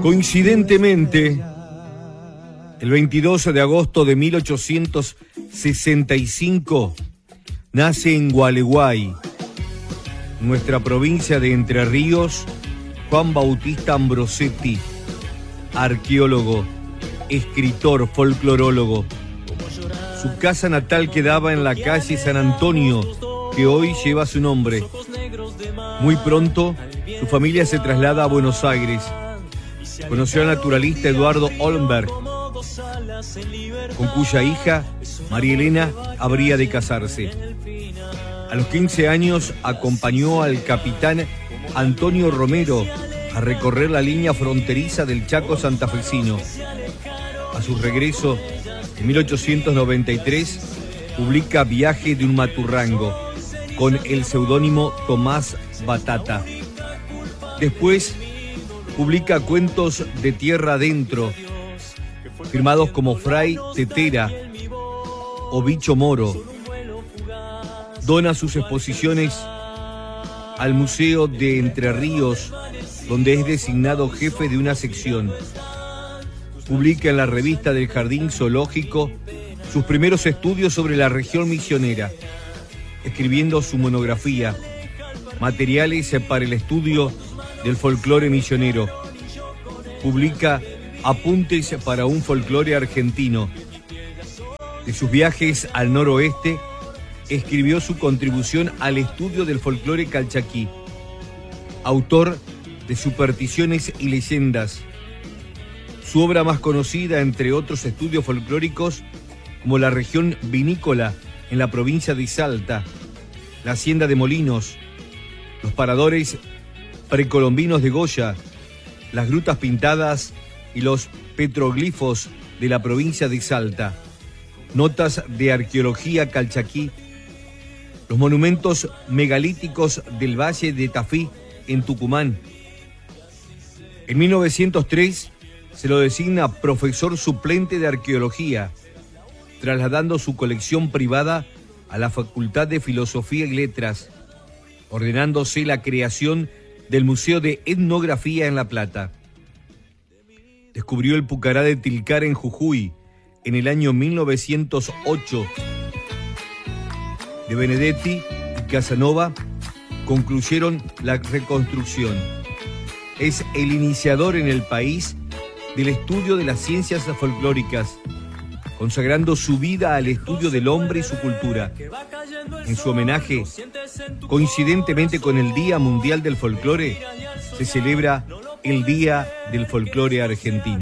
Coincidentemente, el 22 de agosto de 1865, nace en Gualeguay, nuestra provincia de Entre Ríos, Juan Bautista Ambrosetti, arqueólogo, escritor, folclorólogo. Su casa natal quedaba en la calle San Antonio, que hoy lleva su nombre. Muy pronto, su familia se traslada a Buenos Aires. Conoció al naturalista Eduardo Olmberg, con cuya hija, María Elena, habría de casarse. A los 15 años acompañó al capitán Antonio Romero a recorrer la línea fronteriza del Chaco santafesino. A su regreso, en 1893, publica Viaje de un maturrango, con el seudónimo Tomás Batata. Después, publica Cuentos de Tierra Adentro, firmados como Fray Tetera o Bicho Moro. Dona sus exposiciones al Museo de Entre Ríos, donde es designado jefe de una sección. Publica en la revista del Jardín Zoológico sus primeros estudios sobre la región misionera, escribiendo su monografía, Materiales para el estudio del folclore misionero. Publica Apuntes para un folclore argentino. De sus viajes al noroeste, escribió su contribución al estudio del folclore calchaquí. Autor de Supersticiones y Leyendas. Su obra más conocida, entre otros estudios folclóricos, como la región vinícola en la provincia de Salta, la hacienda de Molinos, los paradores precolombinos de Goya, las grutas pintadas y los petroglifos de la provincia de Salta, notas de arqueología calchaquí, los monumentos megalíticos del Valle de Tafí en Tucumán. En 1903 se lo designa profesor suplente de arqueología, trasladando su colección privada a la Facultad de Filosofía y Letras, ordenándose la creación del Museo de Etnografía en La Plata. Descubrió el Pucará de Tilcara en Jujuy en el año 1908. De Benedetti y Casanova concluyeron la reconstrucción. Es el iniciador en el país del estudio de las ciencias folclóricas, consagrando su vida al estudio del hombre y su cultura. En su homenaje, coincidentemente con el Día Mundial del Folclore, se celebra el Día del Folclore Argentino.